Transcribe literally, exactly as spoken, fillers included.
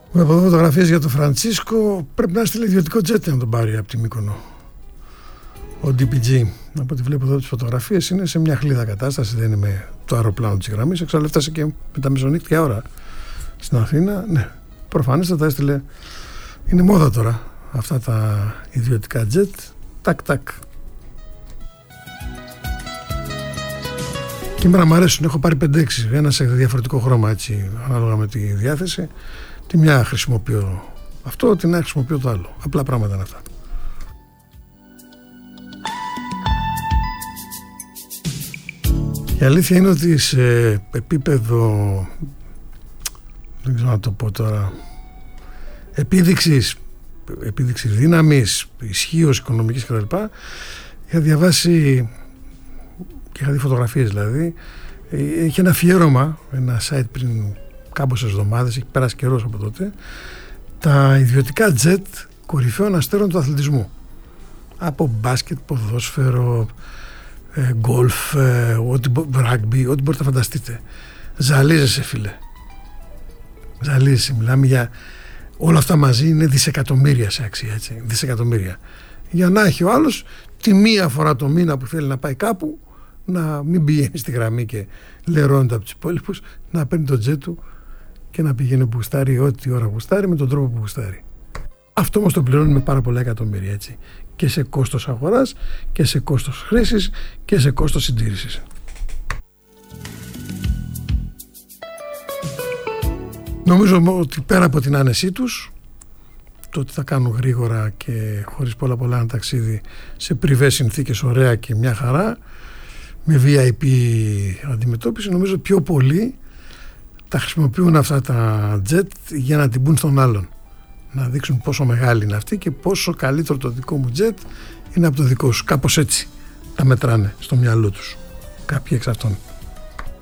Με από εδώ φωτογραφίες για τον Φραντσίσκο. Πρέπει να στείλει ιδιωτικό τζέτ να τον πάρει από τη Μύκονο. Ο ντι πι τζι. Από ό,τι βλέπω εδώ τις φωτογραφίες είναι σε μια χλίδα κατάσταση. Δεν είναι με το αεροπλάνο της γραμμής. Εξάλλου έφτασε και με τα μεσονύκτια ώρα στην Αθήνα. Ναι, προφανέστατα έστειλε. Είναι μόδα τώρα αυτά τα ιδιωτικά τζετ. Τακ τακ. Και εμένα μου αρέσουν. Έχω πάρει πέντε έξι. Ένα σε διαφορετικό χρώμα έτσι, ανάλογα με τη διάθεση. Τη μια χρησιμοποιώ αυτό, την άλλη χρησιμοποιώ το άλλο. Απλά πράγματα είναι αυτά. Η αλήθεια είναι ότι σε επίπεδο, δεν ξέρω να το πω τώρα, επίδειξης, επίδειξης δύναμης, ισχύως οικονομικής κτλ. Είχα διαβάσει και είχα δει φωτογραφίες δηλαδή. Είχε ένα αφιέρωμα, ένα site πριν κάμποσες εβδομάδες, έχει περάσει καιρός από τότε, τα ιδιωτικά τζετ κορυφαίων αστέρων του αθλητισμού. Από μπάσκετ, ποδόσφαιρο, ε, γκολφ, ε, ό,τι, ράγκμπι, ό,τι μπορείτε να φανταστείτε. Ζαλίζεσαι, φίλε. Ζαλίζεσαι. Μιλάμε για όλα αυτά μαζί, είναι δισεκατομμύρια σε αξία, έτσι. Δισεκατομμύρια. Για να έχει ο άλλος τη μία φορά το μήνα που θέλει να πάει κάπου, να μην πηγαίνει στη γραμμή και λερώνεται από τους υπόλοιπους, να παίρνει το τζετ του και να πηγαίνει που γουστάρει, ό,τι ώρα γουστάρει, με τον τρόπο που γουστάρει. Αυτό όμως το πληρώνει με πάρα πολλά εκατομμύρια, έτσι. Και σε κόστος αγοράς και σε κόστος χρήσης και σε κόστος συντήρησης. Νομίζω ότι πέρα από την άνεσή τους, το ότι θα κάνουν γρήγορα και χωρίς πολλά πολλά ένα ταξίδι σε πριβές συνθήκες, ωραία και μια χαρά, με βι άι πι αντιμετώπιση, νομίζω πιο πολύ τα χρησιμοποιούν αυτά τα jet για να την πούν στον άλλον. Να δείξουν πόσο μεγάλη είναι αυτή και πόσο καλύτερο το δικό μου jet είναι από το δικό σου. Κάπως έτσι τα μετράνε στο μυαλό τους κάποιοι εξ αυτών.